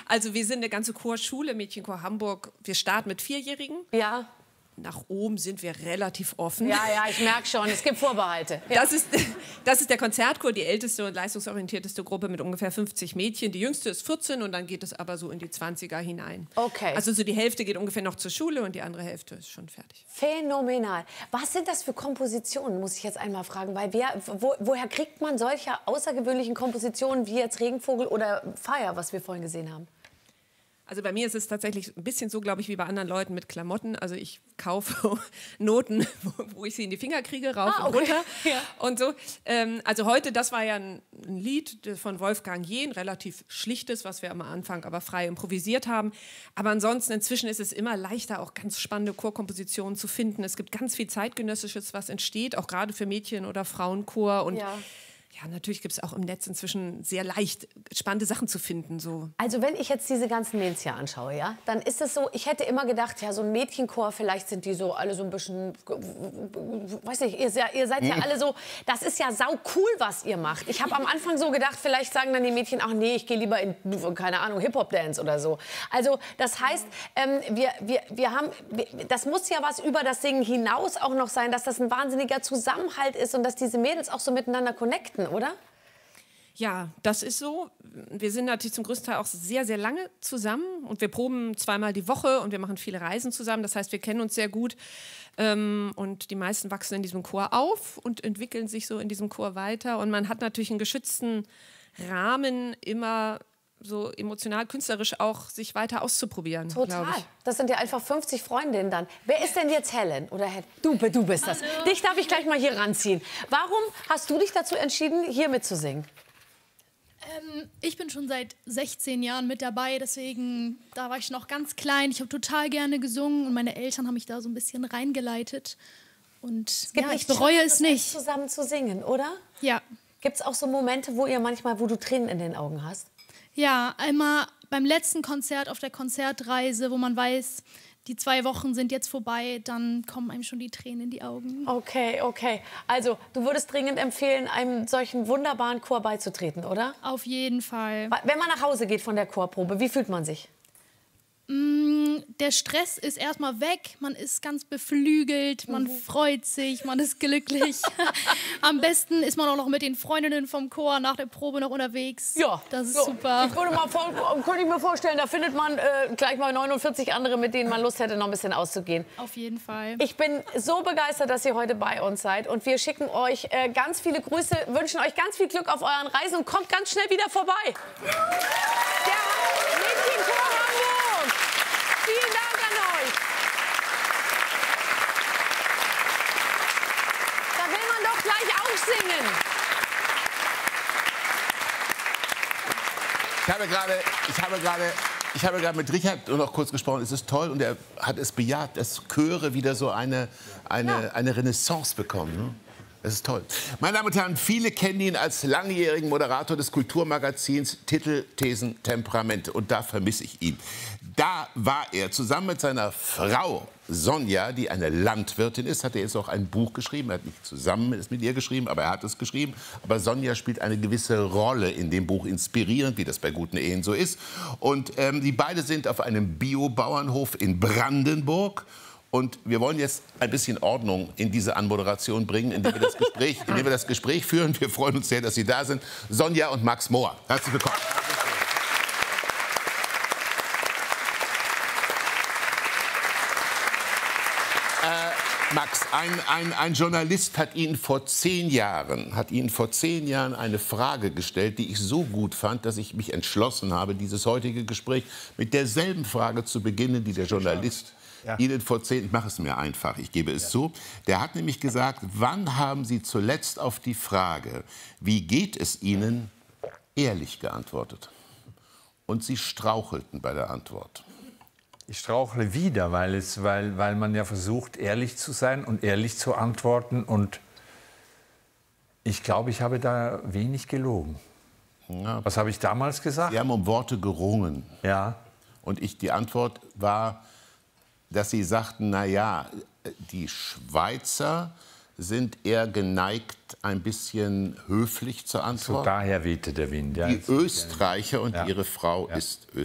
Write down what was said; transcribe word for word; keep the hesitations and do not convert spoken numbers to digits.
Also wir sind eine ganze Chorschule, Mädchenchor Hamburg. Wir starten mit Vierjährigen. Ja. Nach oben sind wir relativ offen. Ja, ja, ich merke schon, es gibt Vorbehalte. Ja. Das, ist, das ist der Konzertchor, die älteste und leistungsorientierteste Gruppe mit ungefähr fünfzig Mädchen. Die jüngste ist vierzehn und dann geht es aber so in die zwanziger hinein. Okay. Also so die Hälfte geht ungefähr noch zur Schule und die andere Hälfte ist schon fertig. Phänomenal. Was sind das für Kompositionen, muss ich jetzt einmal fragen? Weil wer, wo, woher kriegt man solche außergewöhnlichen Kompositionen wie jetzt Regenvogel oder Fire, was wir vorhin gesehen haben? Also bei mir ist es tatsächlich ein bisschen so, glaube ich, wie bei anderen Leuten mit Klamotten. Also ich kaufe Noten, wo, wo ich sie in die Finger kriege, rauf ah, und okay. runter Ja. und so. Ähm, also heute, das war ja ein, ein Lied von Wolfgang Jehn, relativ schlichtes, was wir am Anfang aber frei improvisiert haben. Aber ansonsten, inzwischen ist es immer leichter, auch ganz spannende Chorkompositionen zu finden. Es gibt ganz viel Zeitgenössisches, was entsteht, auch gerade für Mädchen- oder Frauenchor. Und ja. Ja, natürlich gibt es auch im Netz inzwischen sehr leicht spannende Sachen zu finden. So. Also wenn ich jetzt diese ganzen Mädels hier anschaue, ja, dann ist es so, ich hätte immer gedacht, ja, so ein Mädchenchor, vielleicht sind die so alle so ein bisschen, weiß nicht, ihr, ihr seid ja alle so, das ist ja sau cool, was ihr macht. Ich habe am Anfang so gedacht, vielleicht sagen dann die Mädchen, ach nee, ich gehe lieber in, keine Ahnung, Hip-Hop-Dance oder so. Also das heißt, ähm, wir, wir, wir haben, wir, das muss ja was über das Singen hinaus auch noch sein, dass das ein wahnsinniger Zusammenhalt ist und dass diese Mädels auch so miteinander connecten, oder? Ja, das ist so. Wir sind natürlich zum größten Teil auch sehr, sehr lange zusammen und wir proben zweimal die Woche und wir machen viele Reisen zusammen. Das heißt, wir kennen uns sehr gut ähm, und die meisten wachsen in diesem Chor auf und entwickeln sich so in diesem Chor weiter. Und man hat natürlich einen geschützten Rahmen, immer so emotional, künstlerisch auch sich weiter auszuprobieren. Total. Das sind ja einfach fünfzig Freundinnen dann. Wer ist denn jetzt Helen? Oder Hel du, du bist das. Hallo. Dich darf ich gleich mal hier ranziehen. Warum hast du dich dazu entschieden, hier mitzusingen? Ähm, ich bin schon seit sechzehn Jahren mit dabei, deswegen, da war ich noch ganz klein. Ich habe total gerne gesungen und meine Eltern haben mich da so ein bisschen reingeleitet. Und Es gibt ja, nichts ich bereue Schöneres, es nicht. als zusammen zu singen, oder? Ja. Gibt es auch so Momente, wo ihr manchmal, wo du Tränen in den Augen hast? Ja, einmal beim letzten Konzert auf der Konzertreise, wo man weiß, die zwei Wochen sind jetzt vorbei, dann kommen einem schon die Tränen in die Augen. Okay, okay. Also, du würdest dringend empfehlen, einem solchen wunderbaren Chor beizutreten, oder? Auf jeden Fall. Wenn man nach Hause geht von der Chorprobe, wie fühlt man sich? Mm, der Stress ist erstmal weg, man ist ganz beflügelt, man mhm. freut sich, man ist glücklich. Am besten ist man auch noch mit den Freundinnen vom Chor nach der Probe noch unterwegs. Ja, das ist so. super. Ich würde mal vor, könnte ich mir vorstellen, da findet man äh, gleich mal neunundvierzig andere, mit denen man Lust hätte, noch ein bisschen auszugehen. Auf jeden Fall. Ich bin so begeistert, dass ihr heute bei uns seid und wir schicken euch äh, ganz viele Grüße, wünschen euch ganz viel Glück auf euren Reisen und kommt ganz schnell wieder vorbei. Der Mädchenchor Hamburg. Vielen Dank an euch. Da will man doch gleich auch singen. Ich habe gerade, ich habe gerade, ich habe gerade mit Richard noch kurz gesprochen. Es ist toll und er hat es bejaht, dass Chöre wieder so eine, eine, ja. eine Renaissance bekommen. Ne? Das ist toll. Meine Damen und Herren, viele kennen ihn als langjährigen Moderator des Kulturmagazins Titel, Thesen, Temperament. Und da vermisse ich ihn. Da war er zusammen mit seiner Frau Sonja, die eine Landwirtin ist, hat er jetzt auch ein Buch geschrieben. Er hat nicht zusammen es mit ihr geschrieben, aber er hat es geschrieben. Aber Sonja spielt eine gewisse Rolle in dem Buch, inspirierend, wie das bei guten Ehen so ist. Und ähm, die beiden sind auf einem Biobauernhof in Brandenburg. Und wir wollen jetzt ein bisschen Ordnung in diese Anmoderation bringen, indem wir das Gespräch, indem wir das Gespräch führen. Wir freuen uns sehr, dass Sie da sind. Sonja und Max Mohr. Herzlich willkommen. Äh, Max, ein, ein, ein Journalist hat Ihnen vor zehn Jahren, hat Ihnen vor zehn Jahren eine Frage gestellt, die ich so gut fand, dass ich mich entschlossen habe, dieses heutige Gespräch mit derselben Frage zu beginnen, die der Journalist Ja. Ihnen vor zehn, ich mache es mir einfach, ich gebe es ja. zu. Der hat nämlich gesagt, wann haben Sie zuletzt auf die Frage, wie geht es Ihnen, ehrlich geantwortet? Und Sie strauchelten bei der Antwort. Ich strauchle wieder, weil, es, weil, weil man ja versucht, ehrlich zu sein und ehrlich zu antworten. Und ich glaube, ich habe da wenig gelogen. Ja. Was habe ich damals gesagt? Sie haben um Worte gerungen. Ja. Und ich, die Antwort war, dass Sie sagten, na ja, die Schweizer sind eher geneigt, ein bisschen höflich zu antworten. So daher wehte der Wind. Ja. Die Österreicher und ja. Ihre Frau ja. ist Österreicherin.